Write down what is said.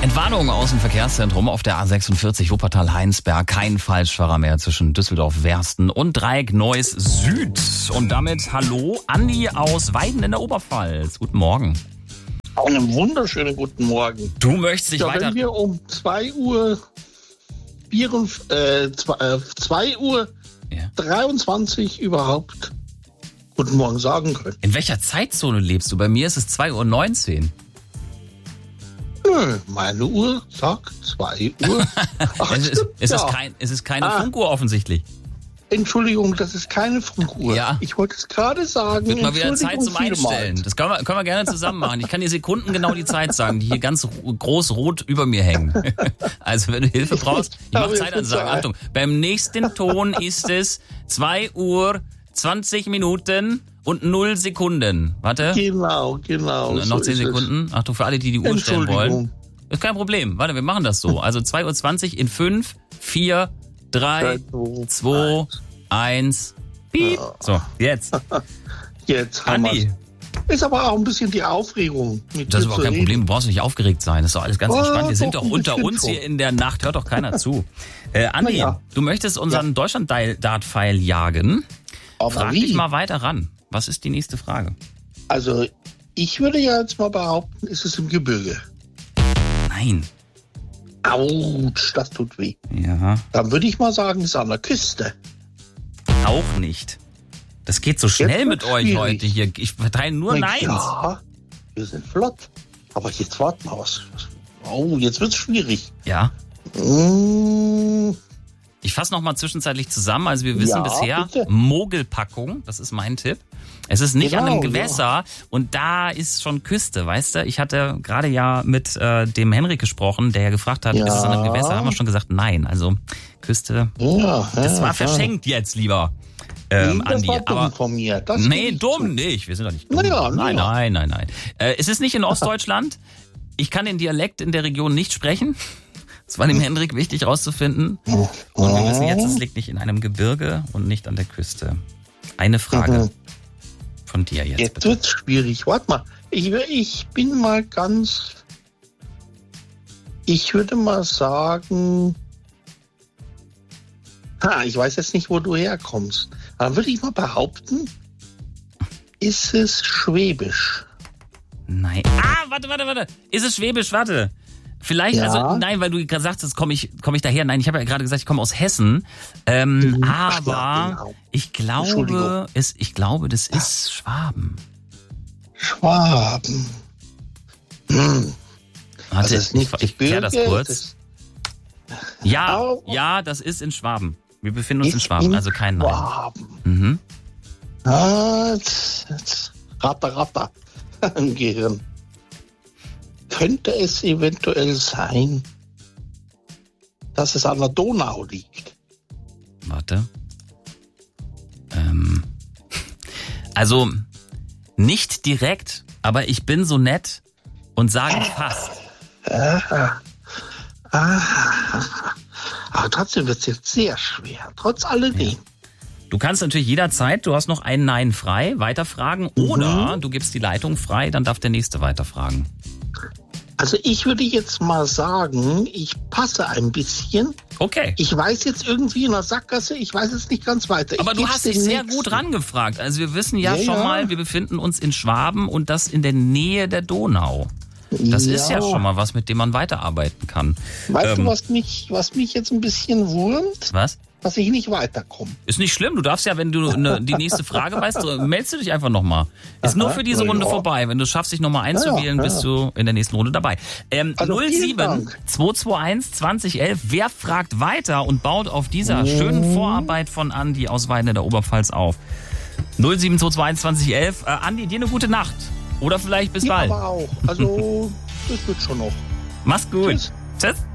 Entwarnung aus dem Verkehrszentrum auf der A46 Wuppertal-Heinsberg. Kein Falschfahrer mehr zwischen Düsseldorf-Wersten und Dreieck-Neuss Süd. Und damit hallo, Andi aus Weiden in der Oberpfalz. Guten Morgen. Einen wunderschönen guten Morgen. Du möchtest dich weiter... Wenn wir um 2 Uhr 23 überhaupt guten Morgen sagen können. In welcher Zeitzone lebst du? Bei mir ist es 2:19 Uhr. Nö, meine Uhr sagt 2 Uhr. Es ist keine Funkuhr offensichtlich. Entschuldigung, das ist keine Funkuhr. Ja. Ich wollte es gerade sagen. Wird mal wieder Zeit zum Einstellen. Das können wir gerne zusammen machen. Ich kann dir sekundengenau die Zeit sagen, die hier ganz groß rot über mir hängen. Also wenn du Hilfe brauchst, ich mache Zeitansagen. Achtung, beim nächsten Ton ist es 2 Uhr 20 Minuten und 0 Sekunden. Warte. Genau. Noch 10 Sekunden. Achtung, für alle, die Uhr stellen wollen. Ist kein Problem. Warte, wir machen das so. Also 2:20 Uhr in 5, 4, 3, 2, 1, piep. So, jetzt. Jetzt haben Andi. Ist aber auch ein bisschen die Aufregung. Das ist überhaupt kein Problem, du brauchst nicht aufgeregt sein. Das ist doch alles ganz entspannt. Wir sind doch unter uns schon. hier in der Nacht, hört doch keiner zu. Andi, du möchtest unseren Deutschland-Dart-Pfeil jagen. Aber Frag wie? dich mal weiter ran. Was ist die nächste Frage? Also, ich würde ja jetzt mal behaupten, ist es im Gebirge. Nein. Autsch, das tut weh. Ja. Dann würde ich mal sagen, es ist an der Küste. Auch nicht. Das geht so schnell Jetzt mit wird's euch schwierig. heute hier. Ich verteile nur Neins. Ja, wir sind flott. Aber jetzt warten wir was. Oh, jetzt wird's schwierig. Ja. Mmh, Ich fasse nochmal zwischenzeitlich zusammen. Also wir wissen Ja, bisher, bitte. Mogelpackung, das ist mein Tipp. Es ist nicht an einem Genau, Gewässer und da ist schon Küste, weißt du? Ich hatte gerade ja mit dem Henrik gesprochen, der ja gefragt hat, Ja. ist es an einem Gewässer? Haben wir schon gesagt, nein. Also Küste, das war verschenkt jetzt, lieber Das Andi. war dumm Aber von mir. Das nee, gebe ich dumm zu. nicht. Wir sind doch nicht dumm. Naja, Nein. Es ist nicht in Ostdeutschland. Ich kann den Dialekt in der Region nicht sprechen. Es war dem Hendrik wichtig rauszufinden. Und wir wissen jetzt, es liegt nicht in einem Gebirge und nicht an der Küste. Eine Frage von dir jetzt Jetzt bitte. wird's schwierig. Warte mal. Ich bin mal ganz... Ich würde mal sagen... Ich weiß jetzt nicht, wo du herkommst. Aber würde ich mal behaupten, ist es Schwäbisch? Nein. Warte. Ist es Schwäbisch? Warte. Vielleicht, Ja. also nein, weil du gesagt hast, komm ich daher. Nein, ich habe ja gerade gesagt, ich komme aus Hessen. Aber genau. ich glaube, Entschuldigung. das ist Schwaben. Schwaben. Warte, ist nicht ich klär das Gebirge, kurz. Ja, das ist in Schwaben. Wir befinden uns in ist Schwaben, also kein Nein. Schwaben. Mhm. Jetzt Ratter im Gehirn. Könnte es eventuell sein, dass es an der Donau liegt? Warte. Also nicht direkt, aber ich bin so nett und sage fast. Aber trotzdem wird es jetzt sehr schwer, trotz alledem. Du kannst natürlich jederzeit, du hast noch ein Nein frei, weiterfragen oder du gibst die Leitung frei, dann darf der Nächste weiterfragen. Also ich würde jetzt mal sagen, ich passe ein bisschen. Okay. Ich weiß jetzt irgendwie in der Sackgasse, ich weiß jetzt nicht ganz weiter. Aber Ich du geb's hast dich den sehr Nächsten. gut rangefragt. Also wir wissen ja Ja, schon ja. mal, wir befinden uns in Schwaben und das in der Nähe der Donau. Das ist ja schon mal was, mit dem man weiterarbeiten kann. Weißt du, was mich jetzt ein bisschen wurmt? Was? Dass ich nicht weiterkomme. Ist nicht schlimm. Du darfst ja, wenn du die nächste Frage weißt, meldest du dich einfach nochmal. Ist nur für diese na Runde ja. vorbei. Wenn du es schaffst, dich nochmal einzuwählen, Ja, bist du in der nächsten Runde dabei. Also vielen 07 Dank. 221 2011. Wer fragt weiter und baut auf dieser schönen Vorarbeit von Andi aus Weiden in der Oberpfalz auf? 07 221 2011. Andi, dir eine gute Nacht. Oder vielleicht bis Ja, bald. aber auch. Also, das wird schon noch. Mach's gut. Tschüss. Tschüss.